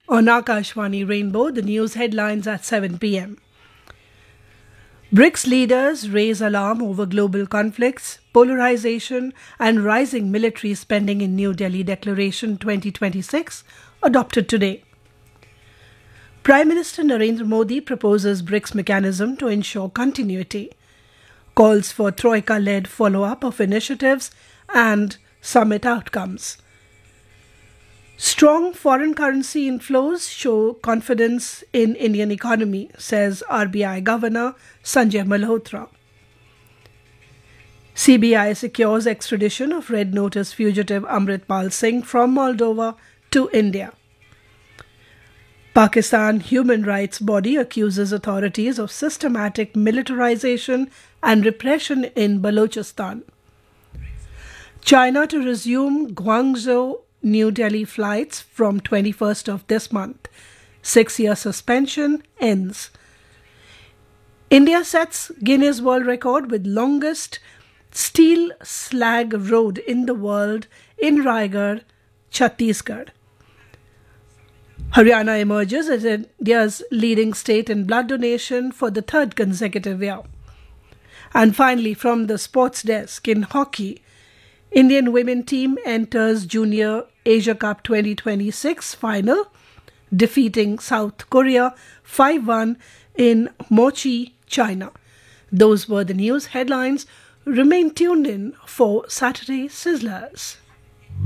On Akashvani Rainbow, the news headlines at 7 p.m. BRICS leaders raise alarm over global conflicts, polarization, and rising military spending in New Delhi Declaration 2026, adopted today. Prime Minister Narendra Modi proposes BRICS mechanism to ensure continuity, calls for Troika-led follow-up of initiatives and summit outcomes. Strong foreign currency inflows show confidence in Indian economy, says RBI Governor Sanjay Malhotra. CBI secures extradition of Red Notice fugitive Amritpal Singh from Moldova to India. Pakistan human rights body accuses authorities of systematic militarization and repression in Balochistan. China to resume Guangzhou New Delhi flights from 21st of this month. 6-year suspension ends. India sets Guinness World Record with longest steel slag road in the world in Raigad, Chhattisgarh. Haryana emerges as India's leading state in blood donation for the third consecutive year. And finally, from the sports desk, in hockey, Indian women team enters Junior Asia Cup 2026 final, defeating South Korea 5-1 in Mochi, China. Those were the news headlines. Remain tuned in for Saturday Sizzlers.